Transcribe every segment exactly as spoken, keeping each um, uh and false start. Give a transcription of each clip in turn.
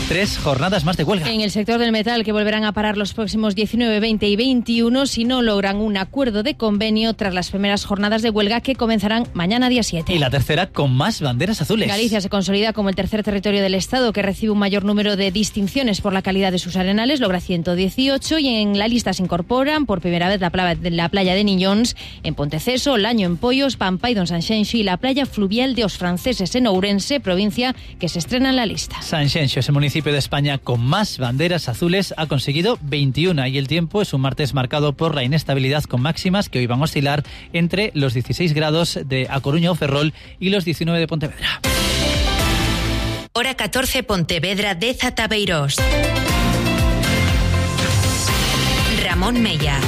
Tres jornadas más de huelga. En el sector del metal, que volverán a parar los próximos diecinueve, veinte y veintiuno si no logran un acuerdo de convenio tras las primeras jornadas de huelga que comenzarán mañana día siete. Y la tercera con más banderas azules. Galicia se consolida como el tercer territorio del Estado que recibe un mayor número de distinciones por la calidad de sus arenales, logra ciento dieciocho, y en la lista se incorporan por primera vez la playa, la playa de Niñóns en Ponteceso, Laño en Pollos, Pampay don Sanxenxo y la playa fluvial de Os Franceses en Ourense, provincia que se estrena en la lista. Sanxenxo es el municipio de España con más banderas azules, ha conseguido veintiuno, y el tiempo es un martes marcado por la inestabilidad con máximas que hoy van a oscilar entre los dieciséis grados de A Coruña o Ferrol y los diecinueve de Pontevedra. Hora catorce, Pontevedra, Deza, Tabeirós. Ramón Mella.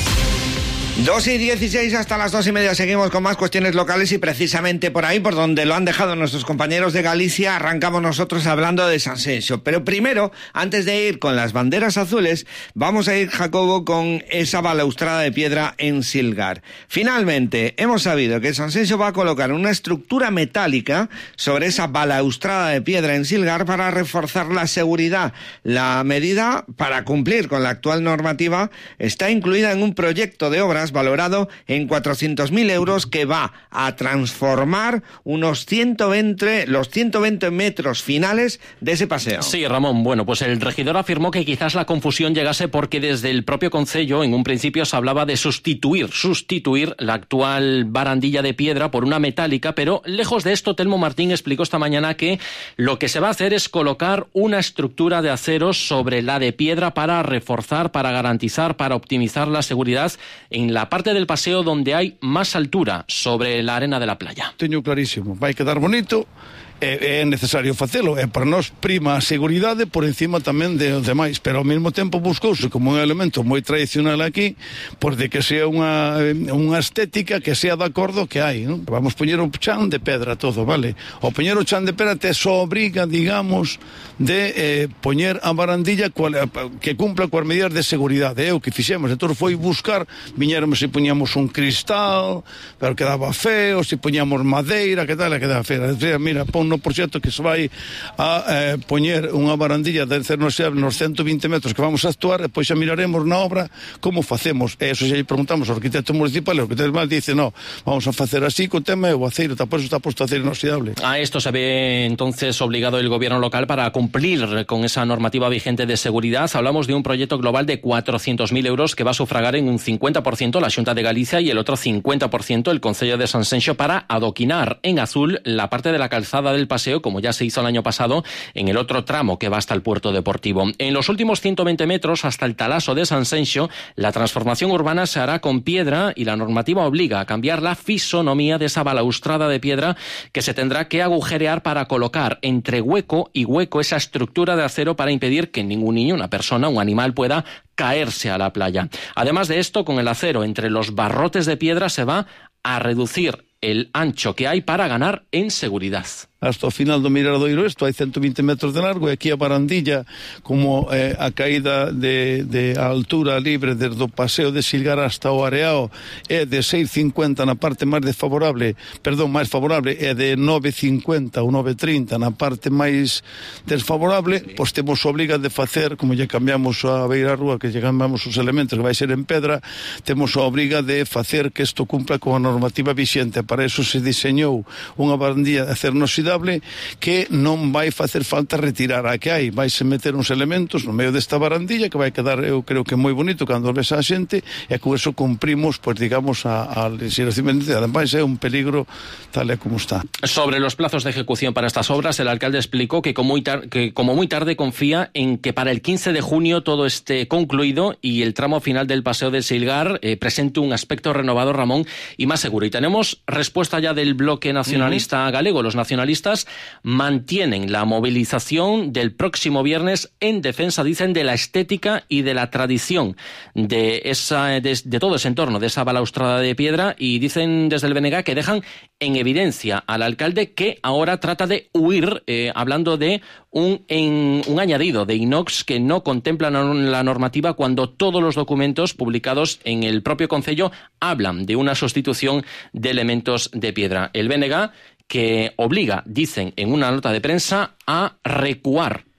Dos y dieciséis, hasta las dos y media seguimos con más cuestiones locales, y precisamente por ahí, por donde lo han dejado nuestros compañeros de Galicia, arrancamos nosotros hablando de Sanxenxo. Pero primero, antes de ir con las banderas azules, vamos a ir, Jacobo, con esa balaustrada de piedra en Silgar. Finalmente, hemos sabido que Sanxenxo va a colocar una estructura metálica sobre esa balaustrada de piedra en Silgar para reforzar la seguridad. La medida, para cumplir con la actual normativa, está incluida en un proyecto de obras valorado en cuatrocientos mil euros que va a transformar unos ciento veinte, los ciento veinte metros finales de ese paseo. Sí, Ramón, bueno, pues el regidor afirmó que quizás la confusión llegase porque desde el propio concello en un principio se hablaba de sustituir, sustituir la actual barandilla de piedra por una metálica, pero lejos de esto, Telmo Martín explicó esta mañana que lo que se va a hacer es colocar una estructura de acero sobre la de piedra para reforzar, para garantizar, para optimizar la seguridad en la parte del paseo donde hay más altura sobre la arena de la playa. Teño clarísimo, vai quedar bonito, é, é necesario facelo, e para nós prima a seguridade por encima tamén de os demais, pero ao mesmo tempo buscouse como un elemento moi tradicional aquí, por de que sea unha, unha estética que sea de acordo que hai, non? Vamos poñer un chan de pedra todo, vale? O poñer o chan de pedra te só obriga, digamos, de eh, poñer a barandilla cual, que cumpla coas medidas de seguridade, é o que fixemos. Entón foi buscar, viñéramos e poñamos un cristal, pero quedaba feo, se poñamos madeira, que tal, quedaba fea. Mira, pon no proxecto que se vai a eh, poñer unha barandilla de nos ciento vinte metros que vamos a actuar, e pois xa miraremos na obra como facemos. E eso xa lle preguntamos ao arquitecto municipal, e o arquitecto municipal dice, no, vamos a facer así, co tema é o aceiro, por eso está posto aceiro inoxidable. A esto se ve entonces obligado el gobierno local para cumplir con esa normativa vigente de seguridad. Hablamos de un proyecto global de cuatrocientos mil euros que va a sufragar en un cincuenta por ciento la Xunta de Galicia y el otro cincuenta por ciento el Concello de Sanxenxo para adoquinar en azul la parte de la calzada del paseo, como ya se hizo el año pasado en el otro tramo que va hasta el puerto deportivo. En los últimos ciento veinte metros hasta el Talaso de Sanxenxo, la transformación urbana se hará con piedra y la normativa obliga a cambiar la fisonomía de esa balaustrada de piedra que se tendrá que agujerear para colocar entre hueco y hueco esa estructura de acero para impedir que ningún niño, una persona, un animal pueda caerse a la playa. Además de esto, con el acero entre los barrotes de piedra se va a reducir el ancho que hay para ganar en seguridad. Hasta o final do Miradoiro isto hai ciento vinte metros de largo, e aquí a barandilla, como eh, a caída de, de a altura libre desde o paseo de Silgar hasta o Areao é de seis cincuenta na parte máis desfavorable, perdón, máis favorable, é de nove cincuenta ou nove trinta na parte máis desfavorable, pois temos obriga de facer, como lle cambiamos a beira rúa, que lle cambiamos os elementos que vai ser en pedra, temos a obriga de facer que isto cumpla con a normativa vixente. Para eso se diseñou unha barandilla de acero inoxidable que non vai facer falta retirar a que hai, vai se meter uns elementos no medio desta barandilla que vai quedar, eu creo que moi bonito cando ves a xente, e con eso cumprimos, pois digamos, a, a legislación. Ademais é un peligro tal e como está. Sobre los plazos de ejecución para estas obras, el alcalde explicó que como muy, tar- que como muy tarde confía en que para el quince de junio todo esté concluido y el tramo final del paseo de Silgar eh, presente un aspecto renovado, Ramón, y más seguro. Y tenemos respuesta ya del bloque nacionalista uh-huh. galego. Los nacionalistas mantienen la movilización del próximo viernes en defensa, dicen, de la estética y de la tradición de, esa, de, de todo ese entorno, de esa balaustrada de piedra, y dicen desde el B N G que dejan en evidencia al alcalde que ahora trata de huir, eh, hablando de un, en, un añadido de inox que no contempla la normativa cuando todos los documentos publicados en el propio concello hablan de una sustitución de elementos de piedra. El B N G que obliga, dicen en una nota de prensa, a recuar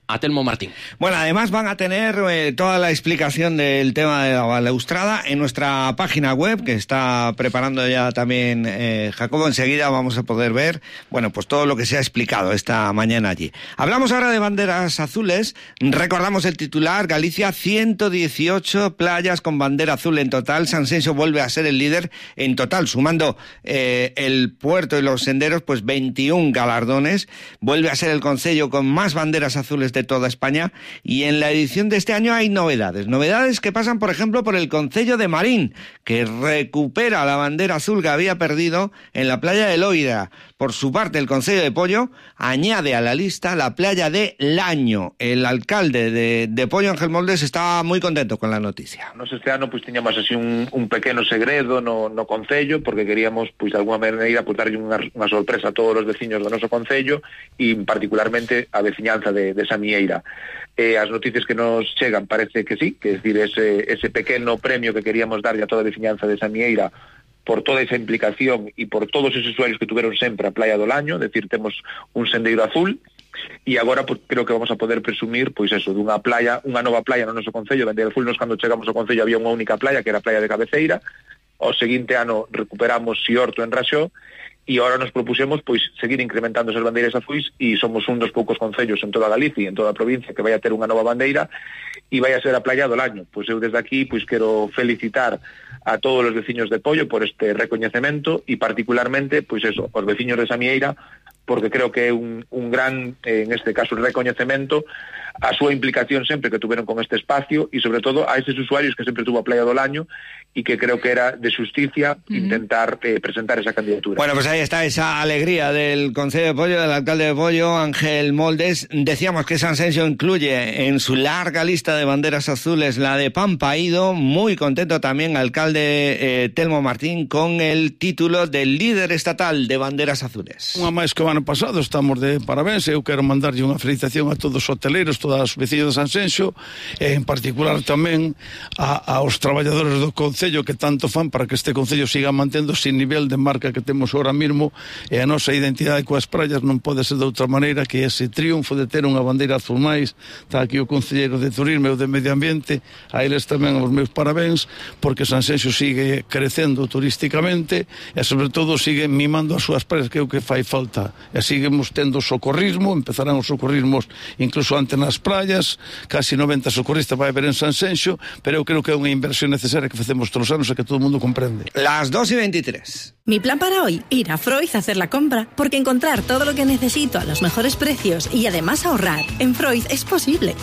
a Telmo Martín. Bueno, además van a tener eh, toda la explicación del tema de la balaustrada en nuestra página web, que está preparando ya también eh, Jacobo. Enseguida vamos a poder ver, bueno, pues todo lo que se ha explicado esta mañana allí. Hablamos ahora de banderas azules. Recordamos el titular: Galicia, ciento dieciocho playas con bandera azul en total. Sanxenxo vuelve a ser el líder en total, sumando eh, el puerto y los senderos, pues veintiún galardones. Vuelve a ser el concello con más banderas azules de toda España, y en la edición de este año hay novedades, novedades que pasan, por ejemplo, por el concello de Marín, que recupera la bandera azul que había perdido en la playa de Loira. Por su parte, el concello de Pollo añade a la lista la playa de Laño. El alcalde de, de Pollo, Ángel Moldes, estaba muy contento con la noticia. Nos este ano pois tiñamos así un, un pequeno segredo no, no concello, porque queríamos pois de alguma maneira pois darlle unha, unha sorpresa a todos os veciños do noso concello, e particularmente a veciñanza de, de Samieira. Eh, as noticias que nos chegan parece que sí, que é dicir, ese, ese pequeno premio que queríamos darlle a toda a veciñanza de Samieira por toda esa implicación e por todos esos usuarios que tuveron sempre a Playa do Laño, é dicir, temos un sendeiro azul, e agora pues, creo que vamos a poder presumir pois eso, dunha playa, unha nova playa no noso concello. Bandeira azul, nos cando chegamos ao concello había unha única playa, que era a playa de Cabeceira. O seguinte ano recuperamos Siorto en Raxó, e agora nos propusemos pois seguir incrementando esas bandeiras azuis, e somos un dos poucos concellos en toda Galicia e en toda a provincia que vai a ter unha nova bandeira, e vai a ser a Playa do Laño. Pois eu desde aquí pois quero felicitar a todos os veciños de Pollo por este recoñecemento, e particularmente pois eso, os veciños de Samieira, porque creo que é un, un gran, eh, en este caso, recoñecemento a súa implicación sempre que tuveron con este espacio, e sobre todo a eses usuarios que sempre tuvo a Playa do Laño, y que creo que era de justicia uh-huh. intentar eh, presentar esa candidatura. Bueno, pues ahí está esa alegría del Concello de Pollo, del alcalde de Pollo, Ángel Moldes. Decíamos que Sanxenxo incluye en su larga lista de banderas azules la de Pampaído. Muy contento también alcalde eh, Telmo Martín con el título del líder estatal de banderas azules. Unha máis que o ano pasado, estamos de parabéns. Eu quero mandarlle unha felicitación a todos os hoteleiros, todos os veciños de Sanxenxo, e en particular tamén a, aos traballadores do Concello que tanto fan para que este concello siga mantendo ese nivel de marca que temos ahora mismo, e a nosa identidade coas praias non pode ser de outra maneira que ese triunfo de ter unha bandeira azul máis. Está aquí o concelleiro de Turismo e o de Medio Ambiente, a eles tamén os meus parabéns, porque Sanxenxo sigue crecendo turísticamente e sobre todo sigue mimando as súas praias, que é o que fai falta, e seguimos tendo socorrismo. Empezarán os socorrismos incluso antes nas praias, casi noventa socorristas vai haber en Sanxenxo, pero eu creo que é unha inversión necesaria que facemos los años a que todo el mundo comprende. Las dos y veintitrés. Mi plan para hoy, ir a Freud a hacer la compra, porque encontrar todo lo que necesito a los mejores precios y además ahorrar en Freud es posible.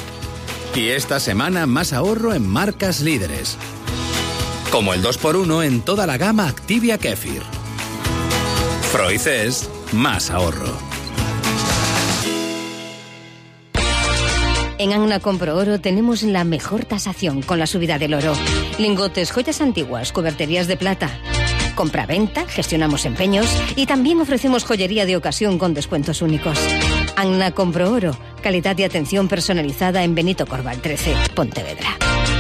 Y esta semana más ahorro en marcas líderes, como el dos por uno en toda la gama Activia Kefir. Freud es más ahorro. En Anna Compro Oro tenemos la mejor tasación con la subida del oro. Lingotes, joyas antiguas, cuberterías de plata. Compra-venta, gestionamos empeños y también ofrecemos joyería de ocasión con descuentos únicos. Anna Compro Oro, calidad y atención personalizada en Benito Corval trece, Pontevedra.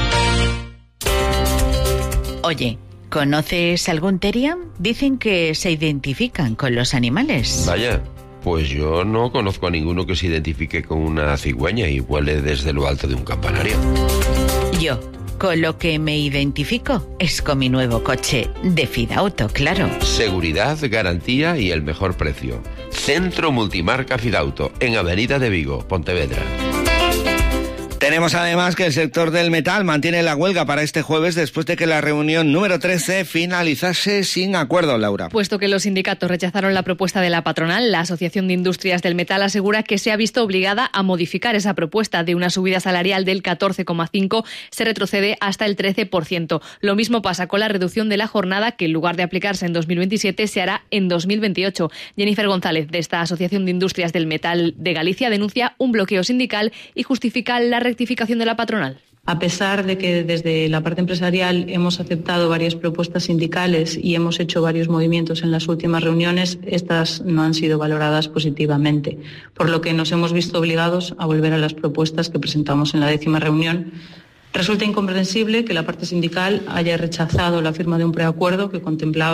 Oye, ¿conoces algún teriam? Dicen que se identifican con los animales. Vaya. Pues yo no conozco a ninguno que se identifique con una cigüeña y vuele desde lo alto de un campanario. Yo, con lo que me identifico es con mi nuevo coche de Fidauto, claro. Seguridad, garantía y el mejor precio. Centro Multimarca Fidauto, en Avenida de Vigo, Pontevedra. Tenemos además que el sector del metal mantiene la huelga para este jueves después de que la reunión número trece finalizase sin acuerdo, Laura. Puesto que los sindicatos rechazaron la propuesta de la patronal, la Asociación de Industrias del Metal asegura que se ha visto obligada a modificar esa propuesta de una subida salarial del catorce coma cinco, se retrocede hasta el trece por ciento. Lo mismo pasa con la reducción de la jornada, que en lugar de aplicarse en dos mil veintisiete se hará en dos mil veintiocho. Jennifer González, de esta Asociación de Industrias del Metal de Galicia, denuncia un bloqueo sindical y justifica la rectificación de la patronal. A pesar de que desde la parte empresarial hemos aceptado varias propuestas sindicales y hemos hecho varios movimientos en las últimas reuniones, estas no han sido valoradas positivamente, por lo que nos hemos visto obligados a volver a las propuestas que presentamos en la décima reunión. Resulta incomprensible que la parte sindical haya rechazado la firma de un preacuerdo que contemplaba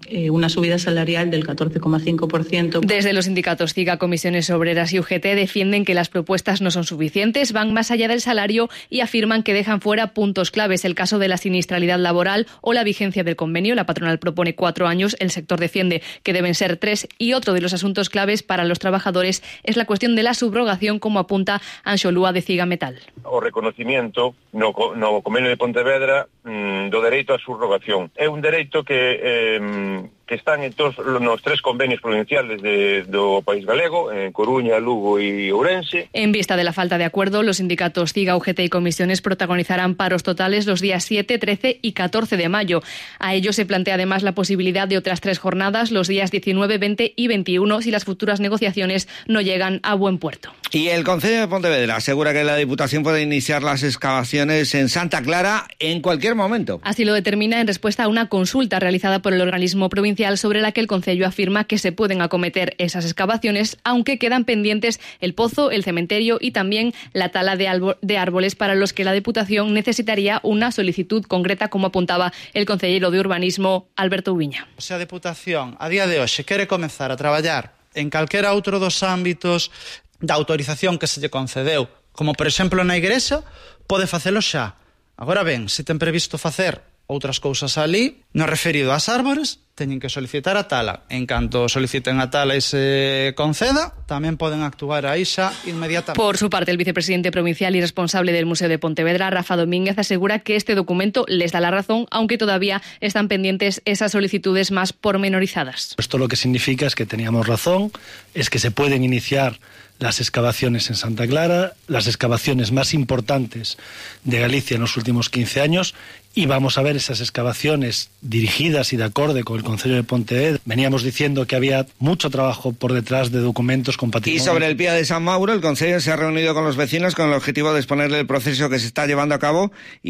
eh, una subida salarial del catorce coma cinco por ciento. Desde los sindicatos CIGA, Comisiones Obreras y U G T defienden que las propuestas no son suficientes, van más allá del salario y afirman que dejan fuera puntos claves, el caso de la siniestralidad laboral o la vigencia del convenio. La patronal propone cuatro años, el sector defiende que deben ser tres, y otro de los asuntos claves para los trabajadores es la cuestión de la subrogación, como apunta Anxo Lúa de Ciga Metal. O reconocimiento no, no convenio de Pontevedra mmm, do dereito á subrogación. É un dereito que eh, que están en todos nos tres convenios provinciales de, do país galego, en Coruña, Lugo e Ourense. En vista de la falta de acuerdo, los sindicatos CIGA, U G T y Comisiones protagonizarán paros totales los días siete, trece y catorce de mayo. A ello se plantea además la posibilidad de otras tres jornadas los días diecinueve, veinte y veintiuno si las futuras negociaciones no llegan a buen puerto. Y el Concello de Pontevedra asegura que la Diputación puede iniciar las excavaciones en Santa Clara en cualquier momento. Así lo determina en respuesta a una consulta realizada por el organismo provincial sobre la que el Concello afirma que se pueden acometer esas excavaciones, aunque quedan pendientes el pozo, el cementerio y también la tala de, de árboles, para los que la Diputación necesitaría una solicitud concreta, como apuntaba el concellero de Urbanismo, Alberto Ubiña. Se a Deputación a día de hoxe quere comezar a traballar en calquera outro dos ámbitos da autorización que se lle concedeu, como por exemplo na Igrexa, pode facelo xa. Agora ben, se ten previsto facer outras cousas ali, no referido ás árbores, teñen que solicitar a tala. En canto soliciten a tala e se conceda, tamén poden actuar aí xa inmediatamente. Por su parte, el vicepresidente provincial y responsable del Museo de Pontevedra, Rafa Domínguez, asegura que este documento les da la razón, aunque todavía están pendientes esas solicitudes más pormenorizadas. Esto lo que significa es que teníamos razón, es que se pueden iniciar las excavaciones en Santa Clara, las excavaciones más importantes de Galicia en los últimos quince años, y vamos a ver esas excavaciones dirigidas y de acorde con el Concello de Pontevedra. Veníamos diciendo que había mucho trabajo por detrás de documentos con patrimonio. Y sobre el Pía de San Mauro, el Concello se ha reunido con los vecinos con el objetivo de exponerle el proceso que se está llevando a cabo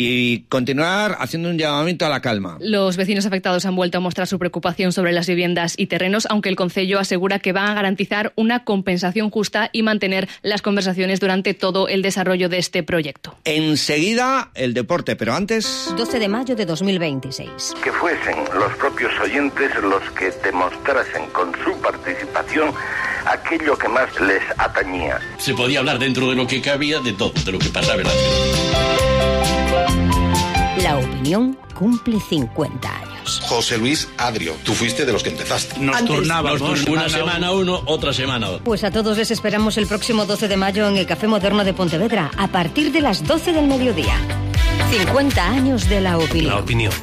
y continuar haciendo un llamamiento a la calma. Los vecinos afectados han vuelto a mostrar su preocupación sobre las viviendas y terrenos, aunque el Concello asegura que van a garantizar una compensación justa y mantener las conversaciones durante todo el desarrollo de este proyecto. Enseguida, el deporte, pero antes... doce de mayo de dos mil veintiséis. Que fuesen los propios oyentes los que demostrasen con su participación aquello que más les atañía. Se podía hablar dentro de lo que cabía de todo, de lo que pasaba en la ciudad. La opinión cumple cincuenta años. José Luis Adrio, tú fuiste de los que empezaste. Nos turnábamos, Nos turn- una semana uno, otra semana otro. Pues a todos les esperamos el próximo doce de mayo en el Café Moderno de Pontevedra, a partir de las doce del mediodía. cincuenta años de la opinión. La opinión.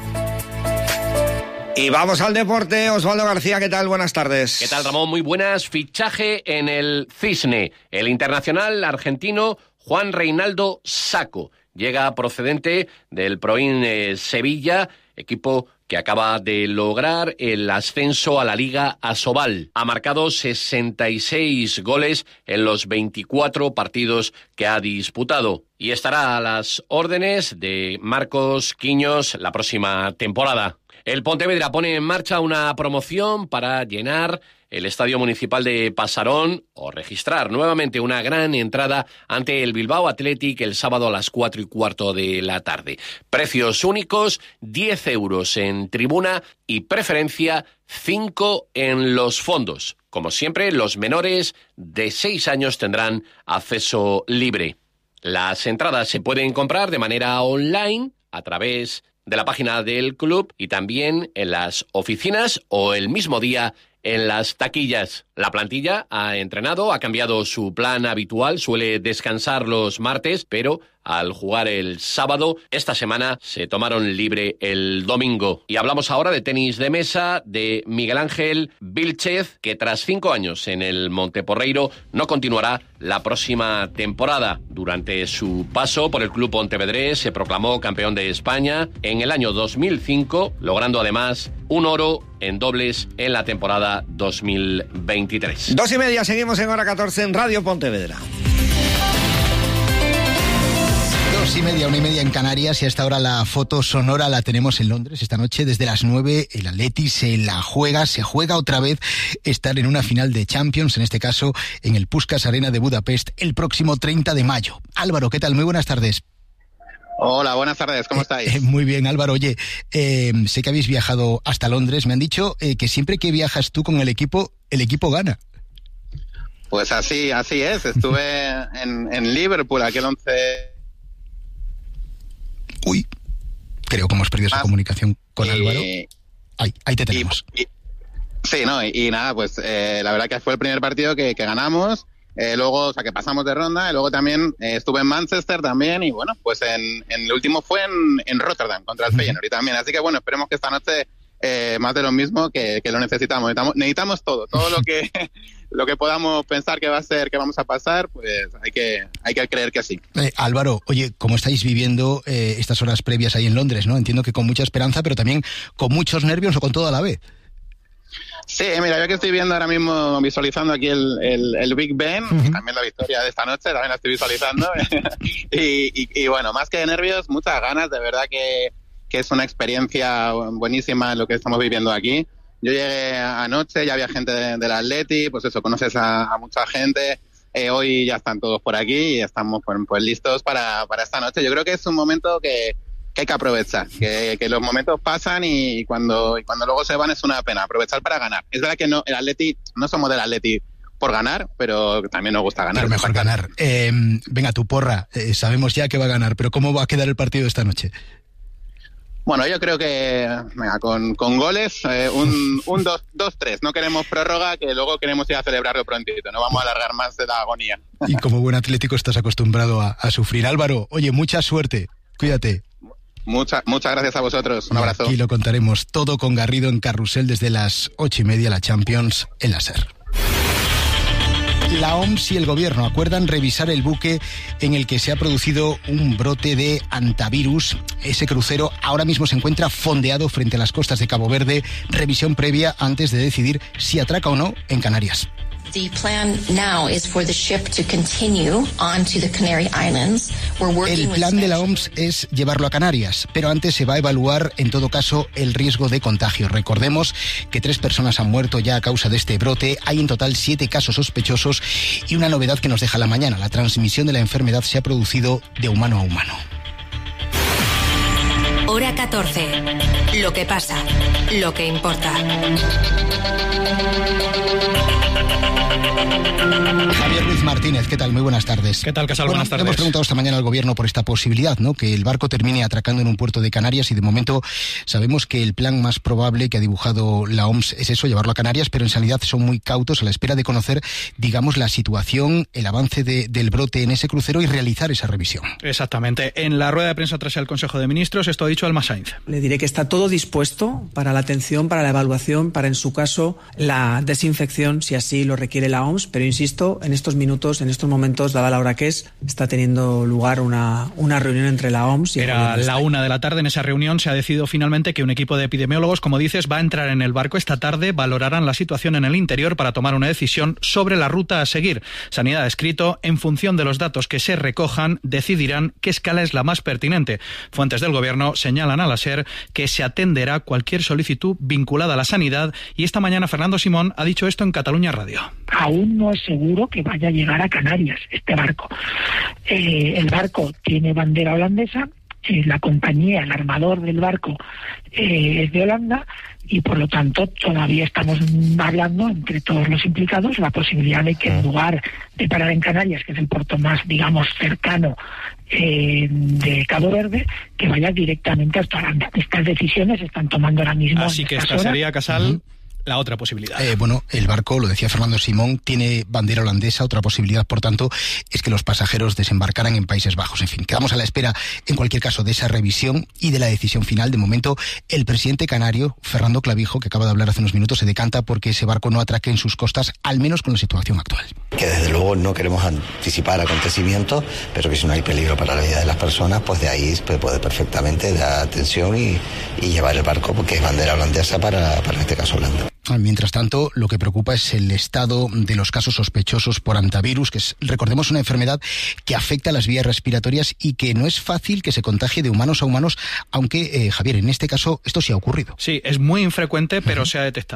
Y vamos al deporte. Osvaldo García, ¿qué tal? Buenas tardes. ¿Qué tal, Ramón? Muy buenas. Fichaje en el Cisne. El internacional argentino Juan Reinaldo Sacco llega procedente del Proin eh, Sevilla, equipo que acaba de lograr el ascenso a la Liga Asobal. Ha marcado sesenta y seis goles en los veinticuatro partidos que ha disputado y estará a las órdenes de Marcos Quiños la próxima temporada. El Pontevedra pone en marcha una promoción para llenar el Estadio Municipal de Pasarón o registrar nuevamente una gran entrada ante el Bilbao Athletic el sábado a las cuatro y cuarto de la tarde. Precios únicos, diez euros en tribuna y preferencia cinco en los fondos. Como siempre, los menores de seis años tendrán acceso libre. Las entradas se pueden comprar de manera online a través de la página del club y también en las oficinas o el mismo día en las taquillas. La plantilla ha entrenado, ha cambiado su plan habitual, suele descansar los martes, pero al jugar el sábado, esta semana se tomaron libre el domingo. Y hablamos ahora de tenis de mesa de Miguel Ángel Vilchez, que tras cinco años en el Monteporreiro no continuará la próxima temporada. Durante su paso por el club pontevedrés se proclamó campeón de España en el año dos mil cinco, logrando además un oro en dobles en la temporada dos mil veintitrés. Dos y media, seguimos en hora catorce en Radio Pontevedra. Dos y media, una y media en Canarias, y hasta ahora la foto sonora la tenemos en Londres. Esta noche desde las nueve el Atleti se la juega, se juega otra vez estar en una final de Champions, en este caso en el Puskás Arena de Budapest el próximo treinta de mayo. Álvaro, ¿qué tal? Muy buenas tardes. Hola, buenas tardes, ¿cómo estáis? Eh, muy bien, Álvaro. Oye, eh, sé que habéis viajado hasta Londres. Me han dicho eh, que siempre que viajas tú con el equipo, el equipo gana. Pues así, así es. Estuve en, en Liverpool aquel once... Uy, creo que hemos perdido esa comunicación con y, Álvaro. Ahí, ahí te tenemos. Y, y, sí, no, y, y nada, pues eh, la verdad que fue el primer partido que, que ganamos. Eh, luego, o sea, que pasamos de ronda, y luego también eh, estuve en Manchester también, y bueno, pues en, en el último fue en, en Rotterdam, contra el Feyenoord y también, así que bueno, esperemos que esta noche eh, más de lo mismo, que, que lo necesitamos, necesitamos, necesitamos todo, todo lo que lo que podamos pensar que va a ser, que vamos a pasar, pues hay que hay que creer que sí. Eh, Álvaro, oye, ¿cómo estáis viviendo eh, estas horas previas ahí en Londres, no? Entiendo que con mucha esperanza, pero también con muchos nervios o con todo a la vez. Sí, mira, yo que estoy viendo ahora mismo, visualizando aquí el, el, el Big Ben, uh-huh. y también la victoria de esta noche, también la estoy visualizando. y, y, y bueno, más que de nervios, muchas ganas, de verdad que, que es una experiencia buenísima lo que estamos viviendo aquí. Yo llegué anoche, ya había gente de, del Atleti, pues eso, conoces a, a mucha gente. Eh, hoy ya están todos por aquí y estamos pues, pues listos para, para esta noche. Yo creo que es un momento que... que hay que aprovechar, que, que los momentos pasan y cuando, y cuando luego se van es una pena, aprovechar para ganar. Es verdad que no, el Atleti, no somos del Atleti por ganar, pero también nos gusta ganar. Pero mejor ganar. Eh, venga, tu porra, eh, sabemos ya que va a ganar, pero ¿cómo va a quedar el partido esta noche? Bueno, yo creo que venga, con, con goles, eh, un, un dos tres, no queremos prórroga, que luego queremos ir a celebrarlo prontito, no vamos a alargar más de la agonía. Y como buen atlético estás acostumbrado a, a sufrir. Álvaro, oye, mucha suerte, cuídate. Mucha, muchas gracias a vosotros. Un abrazo. Aquí lo contaremos todo con Garrido en Carrusel desde las ocho y media, la Champions en la SER. La O M S y el gobierno acuerdan revisar el buque en el que se ha producido un brote de hantavirus. Ese crucero ahora mismo se encuentra fondeado frente a las costas de Cabo Verde. Revisión previa antes de decidir si atraca o no en Canarias. The plan now is for the ship to continue on to the Canary Islands. We're working El plan de la O M S es llevarlo a Canarias, pero antes se va a evaluar, en todo caso, el riesgo de contagio. Recordemos que tres personas han muerto ya a causa de este brote. Hay en total siete casos sospechosos y una novedad que nos deja la mañana. La transmisión de la enfermedad se ha producido de humano a humano. Hora catorce. Lo que pasa, lo que importa. Javier Ruiz Martínez, ¿qué tal? Muy buenas tardes. ¿Qué tal, Casal? Bueno, buenas tardes. Hemos preguntado esta mañana al gobierno por esta posibilidad, ¿no? Que el barco termine atracando en un puerto de Canarias y de momento sabemos que el plan más probable que ha dibujado la O M S es eso, llevarlo a Canarias, pero en sanidad son muy cautos a la espera de conocer, digamos, la situación, el avance de, del brote en ese crucero y realizar esa revisión. Exactamente. En la rueda de prensa tras el Consejo de Ministros, esto ha dicho Alma Sainz. Le diré que está todo dispuesto para la atención, para la evaluación, para, en su caso, la desinfección, si así lo requiere la O M S, pero insisto, en estos minutos, en estos momentos, dada la hora que es, está teniendo lugar una, una reunión entre la O M S y el Era la una de la tarde. En esa reunión se ha decidido finalmente que un equipo de epidemiólogos, como dices, va a entrar en el barco esta tarde, valorarán la situación en el interior para tomar una decisión sobre la ruta a seguir. Sanidad ha escrito, en función de los datos que se recojan, decidirán qué escala es la más pertinente. Fuentes del gobierno señalan a la SER que se atenderá cualquier solicitud vinculada a la sanidad y esta mañana Fernando Simón ha dicho esto en Cataluña Radio. Aún no es seguro que vaya a llegar a Canarias este barco. Eh, el barco tiene bandera holandesa, eh, la compañía, el armador del barco eh, es de Holanda y por lo tanto todavía estamos hablando entre todos los implicados la posibilidad de que en lugar de parar en Canarias, que es el puerto más, digamos, cercano eh, de Cabo Verde, que vaya directamente hasta Holanda. Estas decisiones se están tomando ahora mismo. Así que esta sería, Casal, uh-huh. la otra posibilidad. Eh, bueno, el barco, lo decía Fernando Simón, tiene bandera holandesa. Otra posibilidad, por tanto, es que los pasajeros desembarcaran en Países Bajos. En fin, quedamos a la espera, en cualquier caso, de esa revisión y de la decisión final. De momento, el presidente canario, Fernando Clavijo, que acaba de hablar hace unos minutos, se decanta porque ese barco no atraque en sus costas, al menos con la situación actual. Que desde luego no queremos anticipar acontecimientos, pero que si no hay peligro para la vida de las personas, pues de ahí se puede perfectamente dar atención y, y llevar el barco, porque es bandera holandesa para, para este caso Holanda. Mientras tanto, lo que preocupa es el estado de los casos sospechosos por hantavirus, que es, recordemos, una enfermedad que afecta a las vías respiratorias y que no es fácil que se contagie de humanos a humanos, aunque, eh, Javier, en este caso esto sí ha ocurrido. Sí, es muy infrecuente, pero uh-huh. se ha detectado.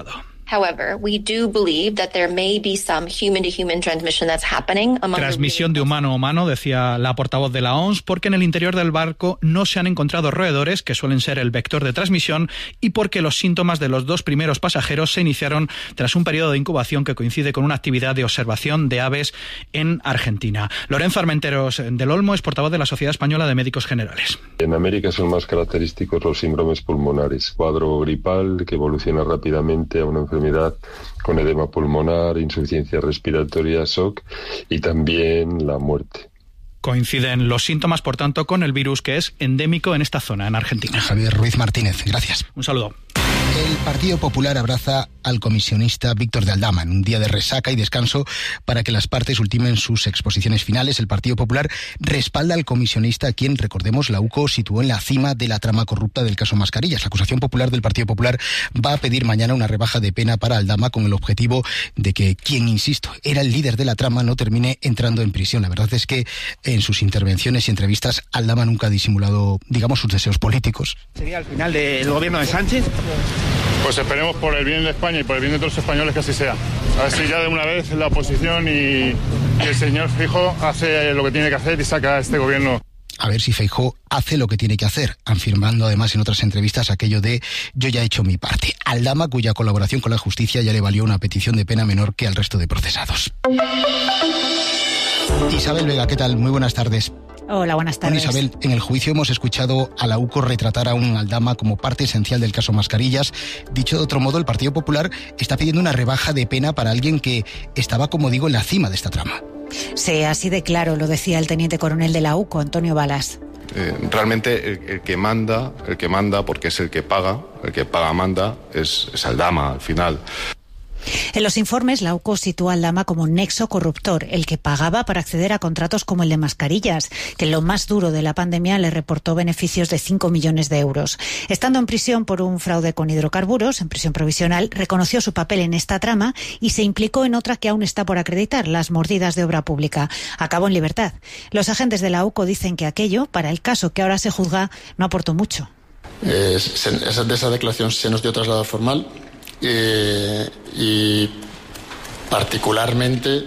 However, we do believe that there may be some human-to-human transmission that's happening among Transmisión de humano a humano, decía la portavoz de la O M S, porque en el interior del barco no se han encontrado roedores, que suelen ser el vector de transmisión, y porque los síntomas de los dos primeros pasajeros se iniciaron tras un periodo de incubación que coincide con una actividad de observación de aves en Argentina. Lorenzo Armenteros del Olmo es portavoz de la Sociedad Española de Médicos Generales. En América son más característicos los síndromes pulmonares, cuadro gripal que evoluciona rápidamente a una enfermedad enfermedad con edema pulmonar, insuficiencia respiratoria, shock y también la muerte. Coinciden los síntomas, por tanto, con el virus que es endémico en esta zona, en Argentina. Javier Ruiz Martínez, gracias. Un saludo. El Partido Popular abraza al comisionista Víctor de Aldama en un día de resaca y descanso para que las partes ultimen sus exposiciones finales. El Partido Popular respalda al comisionista, a quien, recordemos, la U C O situó en la cima de la trama corrupta del caso Mascarillas. La acusación popular del Partido Popular va a pedir mañana una rebaja de pena para Aldama con el objetivo de que quien, insisto, era el líder de la trama no termine entrando en prisión. La verdad es que en sus intervenciones y entrevistas Aldama nunca ha disimulado, digamos, sus deseos políticos. ¿Sería el final del gobierno de Sánchez? Pues esperemos, por el bien de España y por el bien de todos los españoles, que así sea. A ver si ya de una vez la oposición y, y el señor Feijóo hace lo que tiene que hacer y saca a este gobierno. A ver si Feijóo hace lo que tiene que hacer, afirmando además en otras entrevistas aquello de yo ya he hecho mi parte. Aldama, cuya colaboración con la justicia ya le valió una petición de pena menor que al resto de procesados. Isabel Vega, ¿qué tal? Muy buenas tardes. Hola, buenas tardes. Bueno, Isabel, en el juicio hemos escuchado a la U C O retratar a un Aldama como parte esencial del caso Mascarillas. Dicho de otro modo, el Partido Popular está pidiendo una rebaja de pena para alguien que estaba, como digo, en la cima de esta trama. Sí, así de claro lo decía el teniente coronel de la U C O, Antonio Balas. Eh, realmente el, el que manda, el que manda, porque es el que paga, el que paga manda, es, es Aldama al final. En los informes, la U C O sitúa a Aldama como un nexo corruptor, el que pagaba para acceder a contratos como el de Mascarillas, que en lo más duro de la pandemia le reportó beneficios de cinco millones de euros. Estando en prisión por un fraude con hidrocarburos, en prisión provisional, reconoció su papel en esta trama y se implicó en otra que aún está por acreditar, las mordidas de obra pública. Acabó en libertad. Los agentes de la U C O dicen que aquello, para el caso que ahora se juzga, no aportó mucho. Eh, esa, de esa declaración se nos dio traslado formal. Eh, y particularmente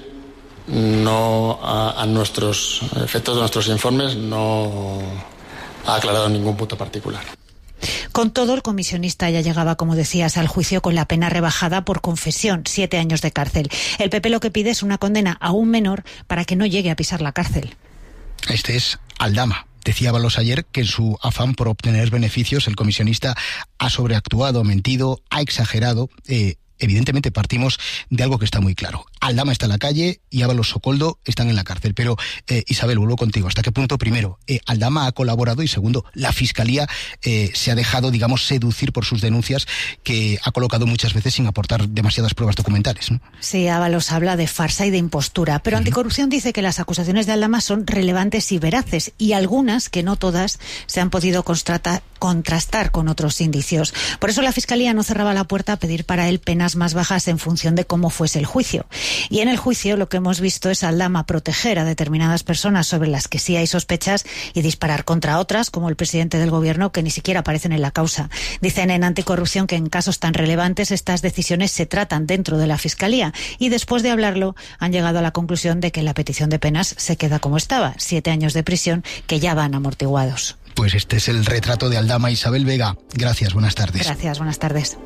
no a, a nuestros efectos de nuestros informes no ha aclarado ningún punto particular. Con todo, el comisionista ya llegaba, como decías, al juicio con la pena rebajada por confesión, siete años de cárcel. El P P lo que pide es una condena aún menor para que no llegue a pisar la cárcel. Este es Aldama. Decía Balos ayer que en su afán por obtener beneficios el comisionista ha sobreactuado, mentido, ha exagerado. Eh, evidentemente partimos de algo que está muy claro. Aldama está en la calle y Ábalos Socoldo están en la cárcel. Pero, eh, Isabel, vuelvo contigo. ¿Hasta qué punto, primero, eh, Aldama ha colaborado y, segundo, la Fiscalía eh, se ha dejado, digamos, seducir por sus denuncias que ha colocado muchas veces sin aportar demasiadas pruebas documentales, ¿no? Sí, Ábalos habla de farsa y de impostura, pero uh-huh. Anticorrupción dice que las acusaciones de Aldama son relevantes y veraces, y algunas, que no todas, se han podido constrata- contrastar con otros indicios. Por eso la Fiscalía no cerraba la puerta a pedir para él penas más bajas en función de cómo fuese el juicio. Y en el juicio lo que hemos visto es a Aldama proteger a determinadas personas sobre las que sí hay sospechas y disparar contra otras, como el presidente del gobierno, que ni siquiera aparecen en la causa. Dicen en Anticorrupción que en casos tan relevantes estas decisiones se tratan dentro de la Fiscalía, y después de hablarlo han llegado a la conclusión de que la petición de penas se queda como estaba, siete años de prisión que ya van amortiguados. Pues este es el retrato de Aldama. Isabel Vega, gracias, buenas tardes. Gracias, buenas tardes.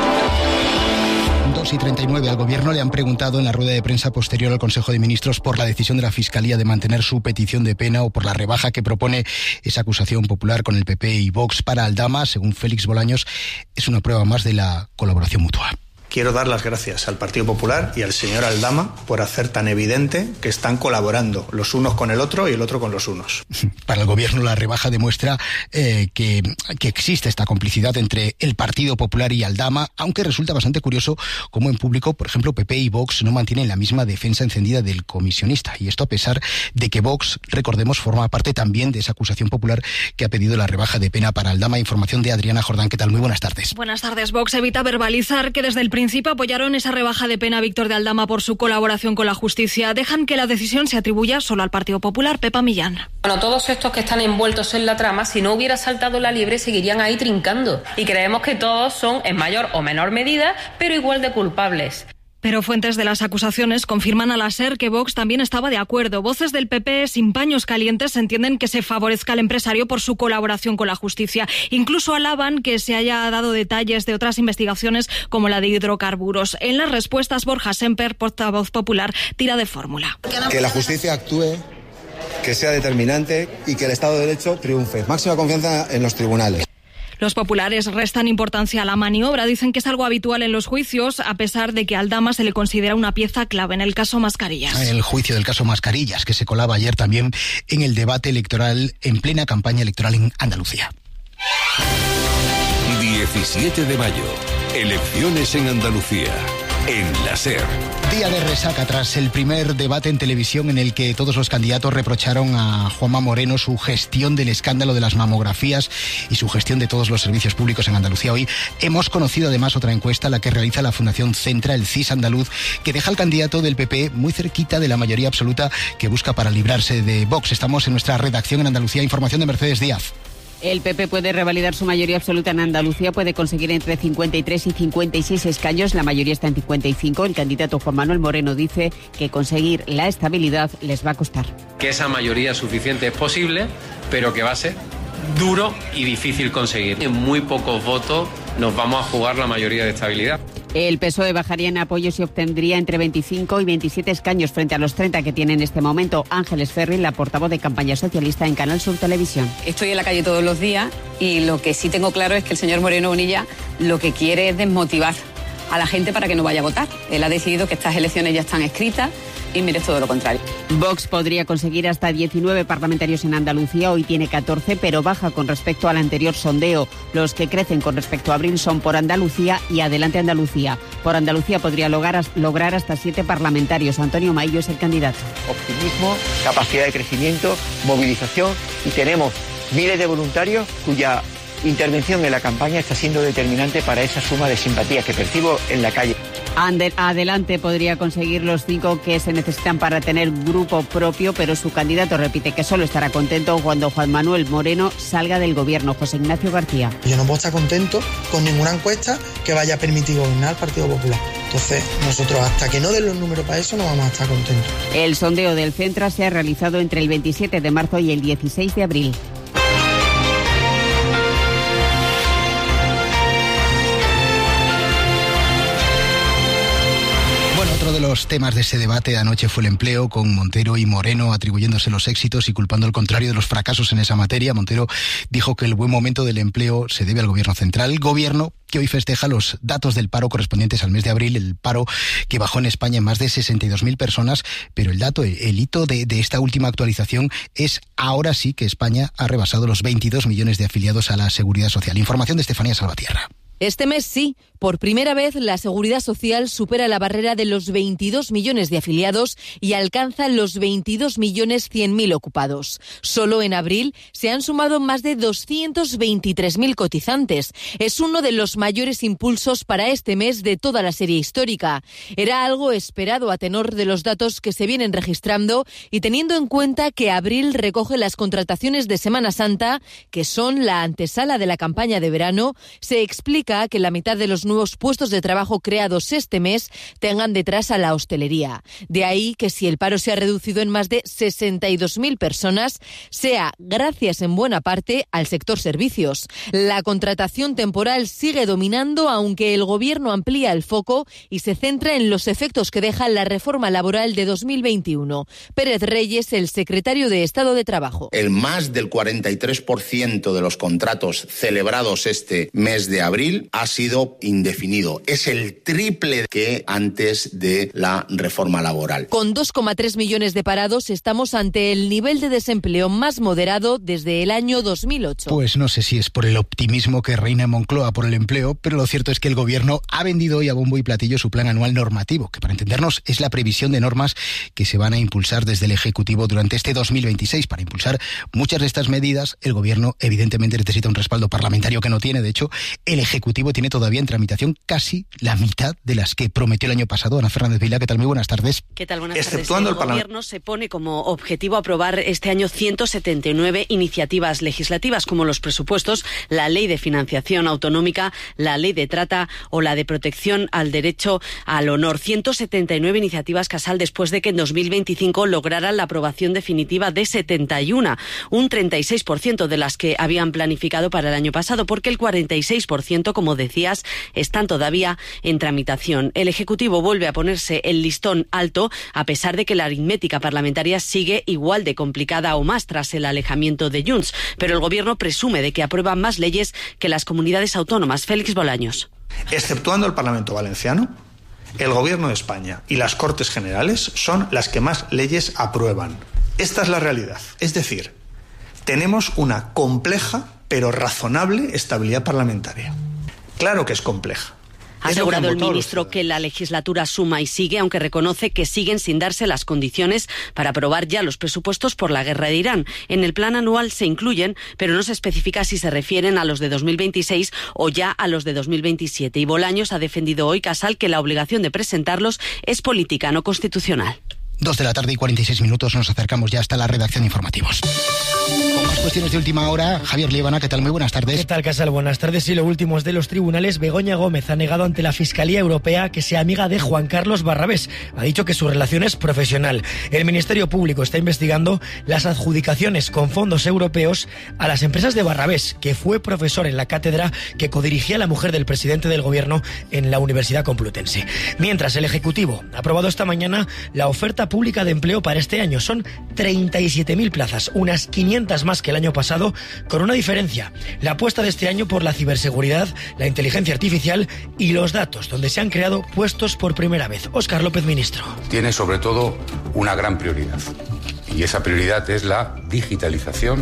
dos y treinta y nueve. Al Gobierno le han preguntado en la rueda de prensa posterior al Consejo de Ministros por la decisión de la Fiscalía de mantener su petición de pena o por la rebaja que propone esa acusación popular con el P P y Vox para Aldama. Según Félix Bolaños, es una prueba más de la colaboración mutua. Quiero dar las gracias al Partido Popular y al señor Aldama por hacer tan evidente que están colaborando los unos con el otro y el otro con los unos. Para el Gobierno la rebaja demuestra eh, que, que existe esta complicidad entre el Partido Popular y Aldama, aunque resulta bastante curioso cómo en público, por ejemplo, P P y Vox no mantienen la misma defensa encendida del comisionista. Y esto a pesar de que Vox, recordemos, forma parte también de esa acusación popular que ha pedido la rebaja de pena para Aldama. Información de Adriana Jordán. ¿Qué tal? Muy buenas tardes. Buenas tardes. Vox evita verbalizar que desde el principio apoyaron esa rebaja de pena a Víctor de Aldama por su colaboración con la justicia. Dejan que la decisión se atribuya solo al Partido Popular. Pepa Millán. Bueno, todos estos que están envueltos en la trama, si no hubiera saltado la liebre, seguirían ahí trincando. Y creemos que todos son, en mayor o menor medida, pero igual de culpables. Pero fuentes de las acusaciones confirman a la SER que Vox también estaba de acuerdo. Voces del P P sin paños calientes entienden que se favorezca al empresario por su colaboración con la justicia. Incluso alaban que se haya dado detalles de otras investigaciones como la de hidrocarburos. En las respuestas, Borja Semper, portavoz popular, tira de fórmula. Que la justicia actúe, que sea determinante y que el Estado de Derecho triunfe. Máxima confianza en los tribunales. Los populares restan importancia a la maniobra. Dicen que es algo habitual en los juicios, a pesar de que a Aldama se le considera una pieza clave en el caso Mascarillas. El juicio del caso Mascarillas, que se colaba ayer también en el debate electoral en plena campaña electoral en Andalucía. diecisiete de mayo. Elecciones en Andalucía. En la SER. Día de resaca tras el primer debate en televisión en el que todos los candidatos reprocharon a Juanma Moreno su gestión del escándalo de las mamografías y su gestión de todos los servicios públicos en Andalucía. Hoy hemos conocido además otra encuesta, la que realiza la Fundación Centra, el C I S andaluz, que deja al candidato del P P muy cerquita de la mayoría absoluta que busca para librarse de Vox. Estamos en nuestra redacción en Andalucía. Información de Mercedes Díaz. El P P puede revalidar su mayoría absoluta en Andalucía, puede conseguir entre cincuenta y tres y cincuenta y seis escaños, la mayoría está en cincuenta y cinco. El candidato Juan Manuel Moreno dice que conseguir la estabilidad les va a costar. Que esa mayoría suficiente es posible, pero que va a ser duro y difícil conseguir. En muy pocos votos nos vamos a jugar la mayoría de estabilidad. El P S O E bajaría en apoyos y obtendría entre veinticinco y veintisiete escaños frente a los treinta que tiene en este momento. Ángeles Ferri, la portavoz de campaña socialista en Canal Sur Televisión. Estoy en la calle todos los días y lo que sí tengo claro es que el señor Moreno Bonilla lo que quiere es desmotivar a la gente para que no vaya a votar. Él ha decidido que estas elecciones ya están escritas y mire, es todo lo contrario. Vox podría conseguir hasta diecinueve parlamentarios en Andalucía, hoy tiene catorce, pero baja con respecto al anterior sondeo. Los que crecen con respecto a abril son Por Andalucía y Adelante Andalucía. Por Andalucía podría lograr, lograr hasta siete parlamentarios. Antonio Maillo es el candidato. Optimismo, capacidad de crecimiento, movilización, y tenemos miles de voluntarios cuya intervención en la campaña está siendo determinante para esa suma de simpatía que percibo en la calle. Adelante podría conseguir los cinco que se necesitan para tener grupo propio, pero su candidato repite que solo estará contento cuando Juan Manuel Moreno salga del gobierno. José Ignacio García. Yo no puedo estar contento con ninguna encuesta que vaya a permitir gobernar al Partido Popular. Entonces, nosotros hasta que no den los números para eso no vamos a estar contentos. El sondeo del Centra se ha realizado entre el veintisiete de marzo y el dieciséis de abril. Otro de los temas de ese debate de anoche fue el empleo, con Montero y Moreno atribuyéndose los éxitos y culpando al contrario de los fracasos en esa materia. Montero dijo que el buen momento del empleo se debe al gobierno central, gobierno que hoy festeja los datos del paro correspondientes al mes de abril, el paro que bajó en España en más de sesenta y dos mil personas, pero el dato, el hito de, de esta última actualización es ahora sí que España ha rebasado los veintidós millones de afiliados a la Seguridad Social. Información de Estefanía Salvatierra. Este mes sí, por primera vez la Seguridad Social supera la barrera de los veintidós millones de afiliados y alcanza los veintidós millones cien mil ocupados. Solo en abril se han sumado más de doscientos veintitrés mil cotizantes. Es uno de los mayores impulsos para este mes de toda la serie histórica. Era algo esperado a tenor de los datos que se vienen registrando y teniendo en cuenta que abril recoge las contrataciones de Semana Santa, que son la antesala de la campaña de verano, se explica que la mitad de los nuevos puestos de trabajo creados este mes tengan detrás a la hostelería. De ahí que si el paro se ha reducido en más de sesenta y dos mil personas, sea gracias en buena parte al sector servicios. La contratación temporal sigue dominando, aunque el Gobierno amplía el foco y se centra en los efectos que deja la reforma laboral de dos mil veintiuno. Pérez Reyes, el secretario de Estado de Trabajo. El más del cuarenta y tres por ciento de los contratos celebrados este mes de abril ha sido indefinido. Es el triple que antes de la reforma laboral. Con dos coma tres millones de parados estamos ante el nivel de desempleo más moderado desde el año dos mil ocho. Pues no sé si es por el optimismo que reina en Moncloa por el empleo, pero lo cierto es que el Gobierno ha vendido hoy a bombo y platillo su plan anual normativo, que para entendernos es la previsión de normas que se van a impulsar desde el Ejecutivo durante este dos mil veintiséis. Para impulsar muchas de estas medidas, el Gobierno evidentemente necesita un respaldo parlamentario que no tiene. De hecho, el Ejecutivo Ejecutivo tiene todavía en tramitación casi la mitad de las que prometió el año pasado. Ana Fernández Vila, ¿qué tal? Muy buenas tardes. ¿Qué tal? Buenas Exceptuando tardes. El, el Gobierno se pone como objetivo aprobar este año ciento setenta y nueve iniciativas legislativas, como los presupuestos, la Ley de Financiación Autonómica, la Ley de Trata o la de Protección al Derecho al Honor. ciento setenta y nueve iniciativas, Casal, después de que en dos mil veinticinco lograran la aprobación definitiva de setenta y uno, un treinta y seis por ciento de las que habían planificado para el año pasado, porque el cuarenta y seis por ciento, como decías, están todavía en tramitación. El Ejecutivo vuelve a ponerse el listón alto, a pesar de que la aritmética parlamentaria sigue igual de complicada o más tras el alejamiento de Junts, pero el Gobierno presume de que aprueba más leyes que las comunidades autónomas. Félix Bolaños. Exceptuando el Parlamento Valenciano, el Gobierno de España y las Cortes Generales son las que más leyes aprueban. Esta es la realidad. Es decir, tenemos una compleja pero razonable estabilidad parlamentaria. Claro que es compleja. Ha asegurado el ministro que la legislatura suma y sigue, aunque reconoce que siguen sin darse las condiciones para aprobar ya los presupuestos por la guerra de Irán. En el plan anual se incluyen, pero no se especifica si se refieren a los de dos mil veintiséis o ya a los de dos mil veintisiete. Y Bolaños ha defendido hoy, Casal, que la obligación de presentarlos es política, no constitucional. Dos de la tarde y cuarenta y seis minutos, nos acercamos ya hasta la redacción de informativos. Con más cuestiones de última hora, Javier Líbana, ¿qué tal? Muy buenas tardes. ¿Qué tal, Casal? Buenas tardes. Y lo último es de los tribunales. Begoña Gómez ha negado ante la Fiscalía Europea que sea amiga de Juan Carlos Barrabés. Ha dicho que su relación es profesional. El Ministerio Público está investigando las adjudicaciones con fondos europeos a las empresas de Barrabés, que fue profesor en la cátedra que codirigía la mujer del presidente del Gobierno en la Universidad Complutense. Mientras, el Ejecutivo ha aprobado esta mañana la oferta pública de empleo para este año. Son treinta y siete mil plazas, unas quinientas más que el año pasado, con una diferencia: la apuesta de este año por la ciberseguridad, la inteligencia artificial y los datos, donde se han creado puestos por primera vez. Óscar López, ministro. Tiene sobre todo una gran prioridad, y esa prioridad es la digitalización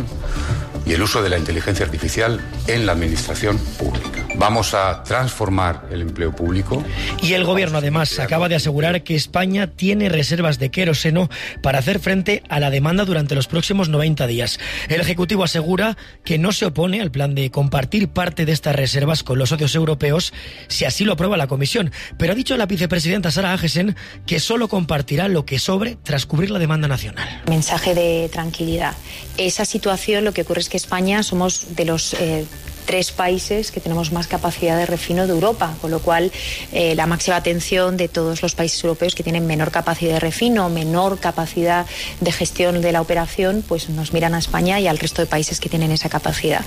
y el uso de la inteligencia artificial en la administración pública. Vamos a transformar el empleo público. Y el Gobierno, además, acaba de asegurar que España tiene reservas de queroseno para hacer frente a la demanda durante los próximos noventa días. El Ejecutivo asegura que no se opone al plan de compartir parte de estas reservas con los socios europeos si así lo aprueba la Comisión, pero ha dicho la vicepresidenta Sara Agesen que solo compartirá lo que sobre tras cubrir la demanda nacional. Mensaje de tranquilidad. Esa situación, lo que ocurre es que España somos de los eh, tres países que tenemos más capacidad de refino de Europa, con lo cual eh, la máxima atención de todos los países europeos que tienen menor capacidad de refino, menor capacidad de gestión de la operación, pues nos miran a España y al resto de países que tienen esa capacidad.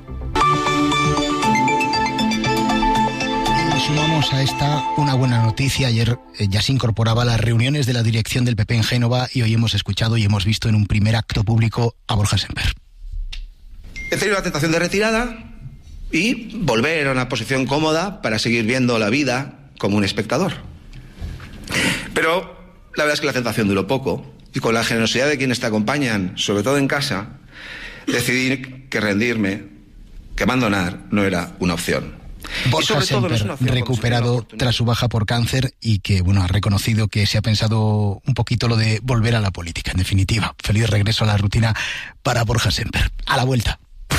Sumamos a esta una buena noticia. Ayer eh, ya se incorporaba a las reuniones de la dirección del P P en Génova y hoy hemos escuchado y hemos visto en un primer acto público a Borja Semper. He tenido la tentación de retirada y volver a una posición cómoda para seguir viendo la vida como un espectador. Pero la verdad es que la tentación duró poco y con la generosidad de quienes te acompañan, sobre todo en casa, decidí que rendirme, que abandonar no era una opción. Borja Semper, no recuperado tras su baja por cáncer y que, bueno, ha reconocido que se ha pensado un poquito lo de volver a la política. En definitiva, feliz regreso a la rutina para Borja Semper. A la vuelta.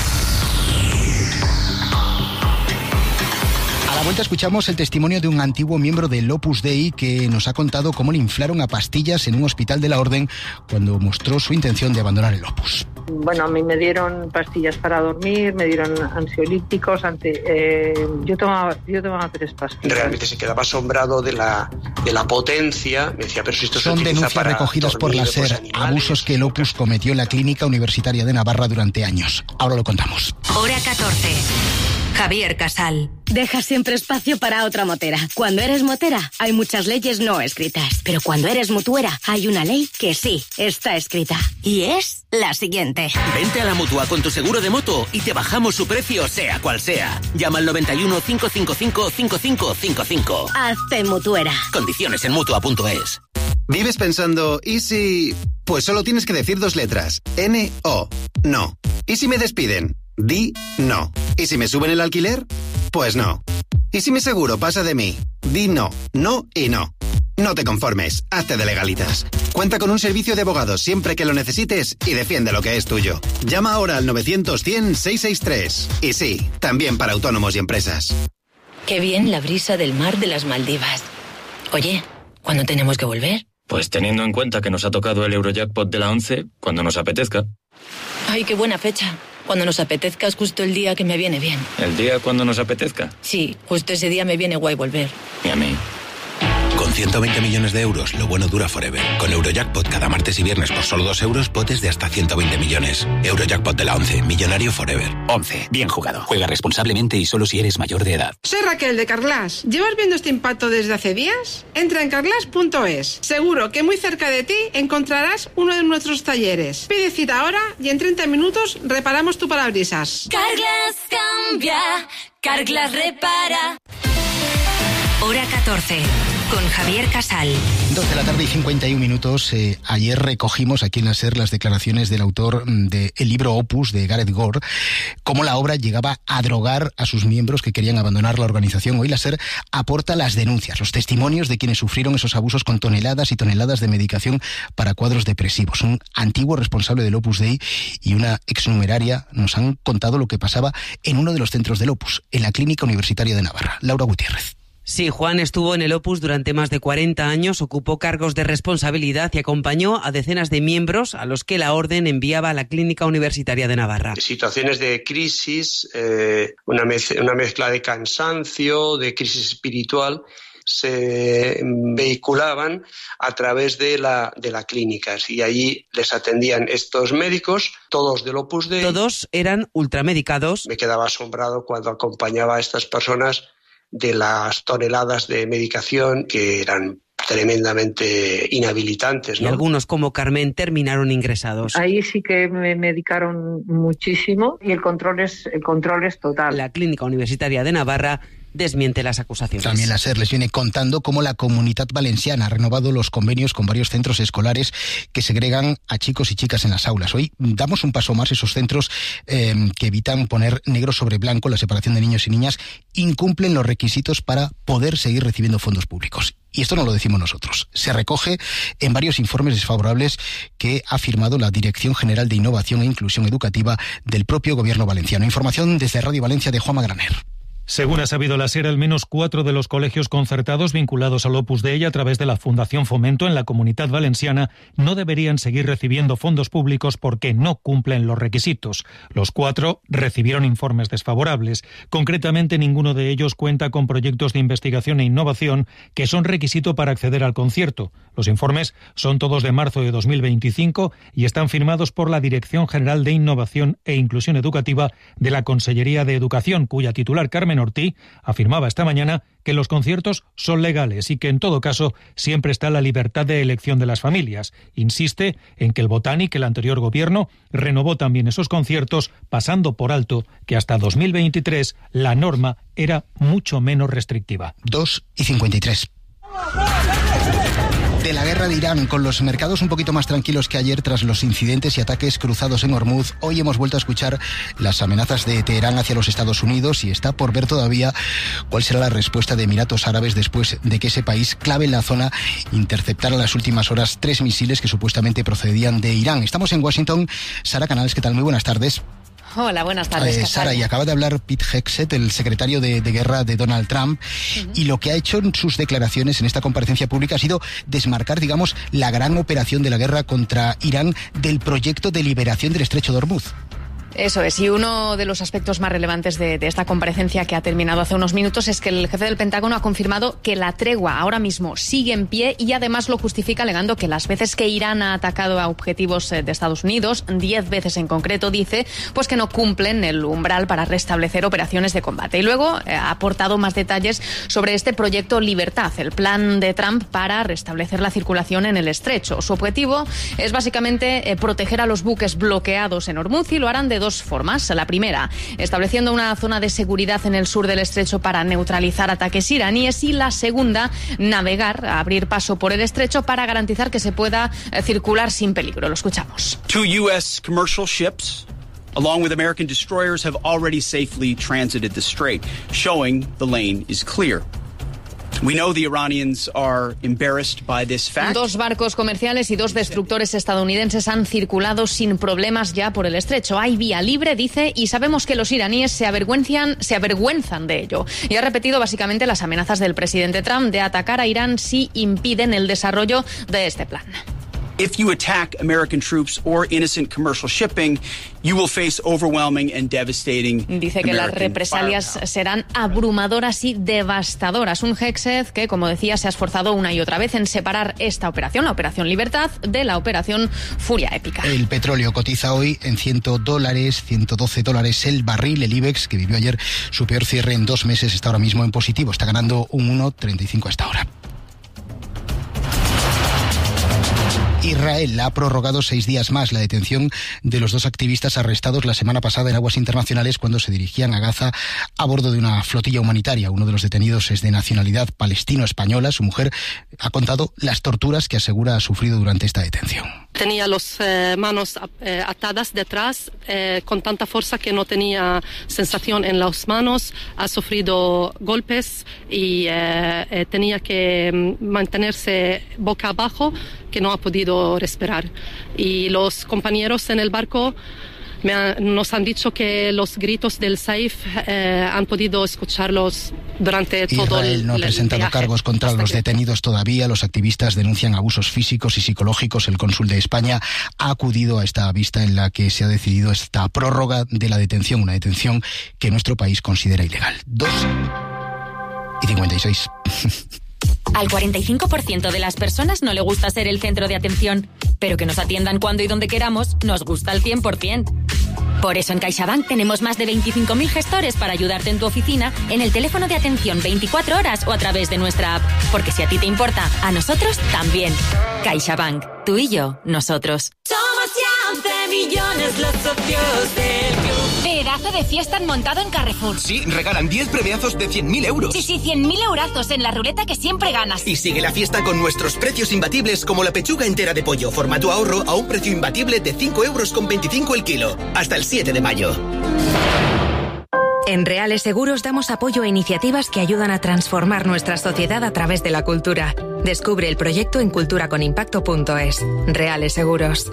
A la vuelta escuchamos el testimonio de un antiguo miembro del Opus Dei que nos ha contado cómo le inflaron a pastillas en un hospital de la Orden cuando mostró su intención de abandonar el Opus. Bueno, a mí me dieron pastillas para dormir, me dieron ansiolíticos, ante, eh, yo tomaba yo tomaba tres pastillas. Realmente se quedaba asombrado de la de la potencia, me decía, pero si esto se Son utiliza denuncias para recogidas por la SER, abusos que el Opus cometió en la Clínica Universitaria de Navarra durante años. Ahora lo contamos. Hora catorce. Javier Casal. Deja siempre espacio para otra motera. Cuando eres motera, hay muchas leyes no escritas. Pero cuando eres mutuera, hay una ley que sí está escrita. Y es la siguiente. Vente a la Mutua con tu seguro de moto y te bajamos su precio, sea cual sea. Llama al noventa y uno, cinco cinco cinco, cinco cinco cinco cinco. Hazte mutuera. Condiciones en mutua punto es. ¿Vives pensando, ¿y si...? Pues solo tienes que decir dos letras. N O. No. ¿Y si me despiden? Di no. ¿Y si me suben el alquiler? Pues no. ¿Y si mi seguro pasa de mí? Di no. No y no. No te conformes. Hazte de Legalitas. Cuenta con un servicio de abogados siempre que lo necesites y defiende lo que es tuyo. Llama ahora al novecientos cien, seiscientos sesenta y tres. Y sí, también para autónomos y empresas. Qué bien la brisa del mar de las Maldivas. Oye, ¿cuándo tenemos que volver? Pues teniendo en cuenta que nos ha tocado el Eurojackpot de la once, cuando nos apetezca. Ay, qué buena fecha. Cuando nos apetezca es justo el día que me viene bien. ¿El día cuando nos apetezca? Sí, justo ese día me viene guay volver. Y a mí. Con ciento veinte millones de euros, lo bueno dura forever. Con Eurojackpot cada martes y viernes por solo dos euros, potes de hasta ciento veinte millones. Eurojackpot de la once, millonario forever. once, bien jugado. Juega responsablemente y solo si eres mayor de edad. Soy Raquel de Carglass. ¿Llevas viendo este impacto desde hace días? Entra en carglass punto es. Seguro que muy cerca de ti encontrarás uno de nuestros talleres. Pide cita ahora y en treinta minutos reparamos tu parabrisas. Carglass cambia, Carglass repara. Hora catorce. Con Javier Casal. dos de la tarde y cincuenta y un minutos. Eh, ayer recogimos aquí en la SER las declaraciones del autor del libro Opus de Gareth Gore, cómo la obra llegaba a drogar a sus miembros que querían abandonar la organización. Hoy la SER aporta las denuncias, los testimonios de quienes sufrieron esos abusos con toneladas y toneladas de medicación para cuadros depresivos. Un antiguo responsable del Opus Dei y una exnumeraria nos han contado lo que pasaba en uno de los centros del Opus, en la Clínica Universitaria de Navarra. Laura Gutiérrez. Sí, Juan estuvo en el Opus durante más de cuarenta años, ocupó cargos de responsabilidad y acompañó a decenas de miembros a los que la Orden enviaba a la Clínica Universitaria de Navarra. Situaciones de crisis, eh, una, mez- una mezcla de cansancio, de crisis espiritual, se vehiculaban a través de la, de la clínica y allí les atendían estos médicos, todos del Opus Dei. Todos eran ultramedicados. Me quedaba asombrado cuando acompañaba a estas personas de las toneladas de medicación que eran tremendamente inhabilitantes, ¿no? Y algunos, como Carmen, terminaron ingresados. Ahí sí que me medicaron muchísimo y el control es, el control es total. La Clínica Universitaria de Navarra desmiente las acusaciones. También la SER les viene contando cómo la Comunitat Valenciana ha renovado los convenios con varios centros escolares que segregan a chicos y chicas en las aulas. Hoy damos un paso más. Esos centros eh, que evitan poner negro sobre blanco la separación de niños y niñas incumplen los requisitos para poder seguir recibiendo fondos públicos. Y esto no lo decimos nosotros. Se recoge en varios informes desfavorables que ha firmado la Dirección General de Innovación e Inclusión Educativa del propio Gobierno valenciano. Información desde Radio Valencia de Juanma Graner. Según ha sabido la SER, al menos cuatro de los colegios concertados vinculados al Opus Dei a través de la Fundación Fomento en la Comunitat Valenciana no deberían seguir recibiendo fondos públicos porque no cumplen los requisitos. Los cuatro recibieron informes desfavorables. Concretamente, ninguno de ellos cuenta con proyectos de investigación e innovación que son requisito para acceder al concierto. Los informes son todos de marzo de dos mil veinticinco y están firmados por la Dirección General de Innovación e Inclusión Educativa de la Consellería de Educación, cuya titular, Carmen Ortí, afirmaba esta mañana que los conciertos son legales y que en todo caso siempre está la libertad de elección de las familias. Insiste en que el Botánic, el anterior gobierno, renovó también esos conciertos, pasando por alto que hasta dos mil veintitrés la norma era mucho menos restrictiva. dos y cincuenta y tres. De la guerra de Irán, con los mercados un poquito más tranquilos que ayer tras los incidentes y ataques cruzados en Hormuz, hoy hemos vuelto a escuchar las amenazas de Teherán hacia los Estados Unidos y está por ver todavía cuál será la respuesta de Emiratos Árabes después de que ese país clave en la zona interceptara en las últimas horas tres misiles que supuestamente procedían de Irán. Estamos en Washington. Sara Canals, ¿qué tal? Muy buenas tardes. Hola, buenas tardes. Eh, Sara, y acaba de hablar Pete Hegseth, el secretario de, de guerra de Donald Trump, uh-huh. y lo que ha hecho en sus declaraciones en esta comparecencia pública ha sido desmarcar, digamos, la gran operación de la guerra contra Irán del proyecto de liberación del Estrecho de Hormuz. Eso es, y uno de los aspectos más relevantes de, de esta comparecencia que ha terminado hace unos minutos es que el jefe del Pentágono ha confirmado que la tregua ahora mismo sigue en pie y además lo justifica alegando que las veces que Irán ha atacado a objetivos de Estados Unidos, diez veces en concreto, dice, pues que no cumplen el umbral para restablecer operaciones de combate. Y luego eh, ha aportado más detalles sobre este proyecto Libertad, el plan de Trump para restablecer la circulación en el estrecho. Su objetivo es básicamente eh, proteger a los buques bloqueados en Hormuz y lo harán de dos formas. La primera, estableciendo una zona de seguridad en el sur del estrecho para neutralizar ataques iraníes, y la segunda, navegar, abrir paso por el estrecho para garantizar que se pueda eh, circular sin peligro. Lo escuchamos. Two U S commercial ships along with American destroyers have already safely transited the strait, showing the lane is clear. We know the Iranians are embarrassed by this fact. Dos barcos comerciales y dos destructores estadounidenses han circulado sin problemas ya por el estrecho. Hay vía libre, dice, y sabemos que los iraníes se avergüenzan, se avergüenzan de ello. Y ha repetido básicamente las amenazas del presidente Trump de atacar a Irán si impiden el desarrollo de este plan. If you attack American troops or innocent commercial shipping, you will face overwhelming and devastating. Dice que American las represalias firepower. serán abrumadoras y devastadoras. Un Hexed que, como decía, se ha esforzado una y otra vez en separar esta operación, la Operación Libertad, de la Operación Furia Épica. El petróleo cotiza hoy en cien dólares, ciento doce dólares el barril. El IBEX, que vivió ayer su peor cierre en dos meses, está ahora mismo en positivo. Está ganando un uno coma treinta y cinco a esta hora. Israel ha prorrogado seis días más la detención de los dos activistas arrestados la semana pasada en aguas internacionales cuando se dirigían a Gaza a bordo de una flotilla humanitaria. Uno de los detenidos es de nacionalidad palestino-española. Su mujer ha contado las torturas que asegura ha sufrido durante esta detención. Tenía las eh, manos eh, atadas detrás eh, con tanta fuerza que no tenía sensación en las manos. Ha sufrido golpes y eh, eh, tenía que mantenerse boca abajo, que no ha podido respirar. Y los compañeros en el barco me ha, nos han dicho que los gritos del Saif eh, han podido escucharlos durante todo el Israel no ha presentado viaje. cargos contra los detenidos todavía. Los activistas denuncian abusos físicos y psicológicos. El cónsul de España ha acudido a esta vista en la que se ha decidido esta prórroga de la detención, una detención que nuestro país considera ilegal. Dos y cincuenta y seis. Al cuarenta y cinco por ciento de las personas no le gusta ser el centro de atención, pero que nos atiendan cuando y donde queramos nos gusta al cien por ciento. Por eso en CaixaBank tenemos más de veinticinco mil gestores para ayudarte en tu oficina, en el teléfono de atención veinticuatro horas o a través de nuestra app. Porque si a ti te importa, a nosotros también. CaixaBank, tú y yo, nosotros. Somos ya once millones los socios del club. Pedazo de fiesta han montado en Carrefour. Sí, regalan diez premiazos de cien mil euros. Sí, sí, cien mil eurazos en la ruleta que siempre ganas. Y sigue la fiesta con nuestros precios imbatibles como la pechuga entera de pollo, formato ahorro, a un precio imbatible de cinco euros con veinticinco el kilo. Hasta el siete de mayo. En Reales Seguros damos apoyo a iniciativas que ayudan a transformar nuestra sociedad a través de la cultura. Descubre el proyecto en cultura con impacto punto es. Reales Seguros.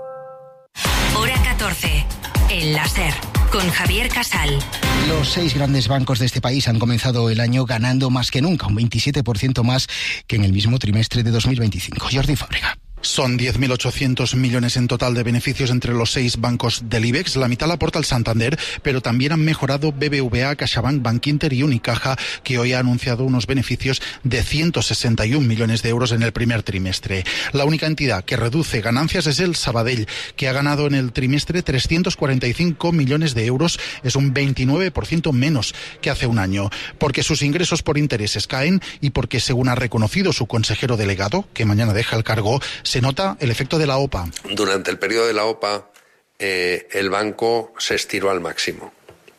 Hora catorce. El láser. Con Javier Casal. Los seis grandes bancos de este país han comenzado el año ganando más que nunca, un veintisiete por ciento más que en el mismo trimestre de dos mil veinticinco. Jordi Fábrega. Son diez mil ochocientos millones en total de beneficios entre los seis bancos del IBEX. La mitad la aporta el Santander, pero también han mejorado B B V A, CaixaBank, Bankinter y Unicaja, que hoy ha anunciado unos beneficios de ciento sesenta y un millones de euros en el primer trimestre. La única entidad que reduce ganancias es el Sabadell, que ha ganado en el trimestre trescientos cuarenta y cinco millones de euros. Es un veintinueve por ciento menos que hace un año, porque sus ingresos por intereses caen y porque, según ha reconocido su consejero delegado, que mañana deja el cargo, se nota el efecto de la O P A. Durante el periodo de la O P A, eh, el banco se estiró al máximo.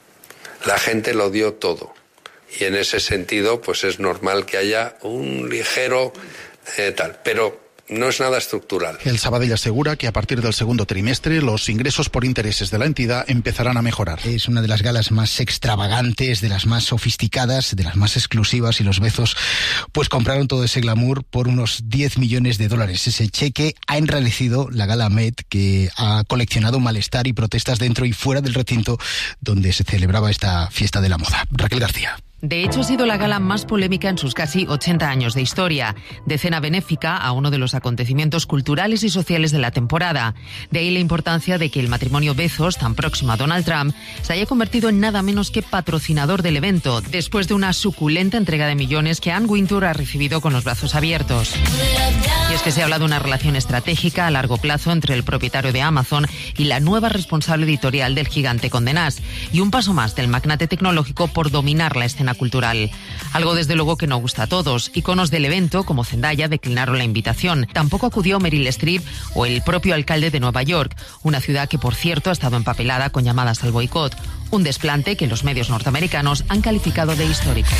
La gente lo dio todo. Y en ese sentido, pues es normal que haya un ligero eh, tal. Pero no es nada estructural. El Sabadell asegura que a partir del segundo trimestre los ingresos por intereses de la entidad empezarán a mejorar. Es una de las galas más extravagantes, de las más sofisticadas, de las más exclusivas, y los Bezos pues compraron todo ese glamour por unos diez millones de dólares. Ese cheque ha enrarecido la gala Met, que ha coleccionado malestar y protestas dentro y fuera del recinto donde se celebraba esta fiesta de la moda. Raquel García. De hecho, ha sido la gala más polémica en sus casi ochenta años de historia, de cena benéfica a uno de los acontecimientos culturales y sociales de la temporada. De ahí la importancia de que el matrimonio Bezos, tan próximo a Donald Trump, se haya convertido en nada menos que patrocinador del evento, después de una suculenta entrega de millones que Anne Wintour ha recibido con los brazos abiertos. Y es que se habla de una relación estratégica a largo plazo entre el propietario de Amazon y la nueva responsable editorial del gigante Condé Nast, y un paso más del magnate tecnológico por dominar la escena cultural. Algo desde luego que no gusta a todos. Iconos del evento como Zendaya declinaron la invitación. Tampoco acudió Meryl Streep o el propio alcalde de Nueva York, una ciudad que por cierto ha estado empapelada con llamadas al boicot. Un desplante que los medios norteamericanos han calificado de histórico.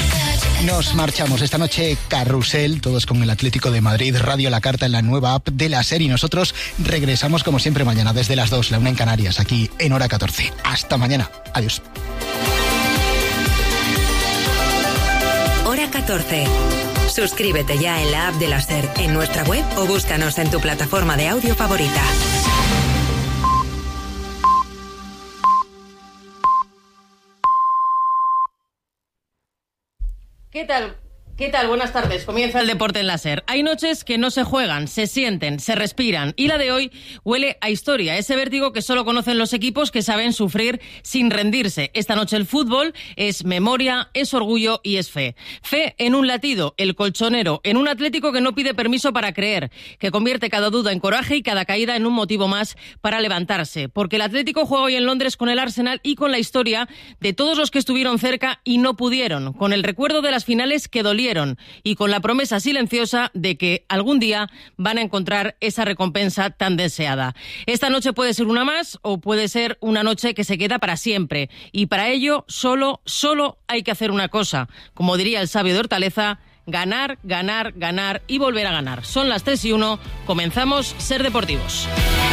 Nos marchamos esta noche, carrusel, todos con el Atlético de Madrid, Radio La Carta en la nueva app de la SER, y nosotros regresamos como siempre mañana desde las dos, la una en Canarias, aquí en Hora catorce. Hasta mañana. Adiós. Hora catorce. catorce. Suscríbete ya en la app de la SER, en nuestra web o búscanos en tu plataforma de audio favorita. ¿Qué tal? ¿Qué tal? Buenas tardes. Comienza el deporte en la SER. Hay noches que no se juegan, se sienten, se respiran. Y la de hoy huele a historia, ese vértigo que solo conocen los equipos que saben sufrir sin rendirse. Esta noche el fútbol es memoria, es orgullo y es fe. Fe en un latido, el colchonero, en un Atlético que no pide permiso para creer, que convierte cada duda en coraje y cada caída en un motivo más para levantarse. Porque el Atlético juega hoy en Londres con el Arsenal y con la historia de todos los que estuvieron cerca y no pudieron, con el recuerdo de las finales que dolieron y con la promesa silenciosa de que algún día van a encontrar esa recompensa tan deseada. Esta noche puede ser una más o puede ser una noche que se queda para siempre. Y para ello solo, solo hay que hacer una cosa. Como diría el sabio de Hortaleza, ganar, ganar, ganar y volver a ganar. Son las tres y uno. Comenzamos Ser Deportivos.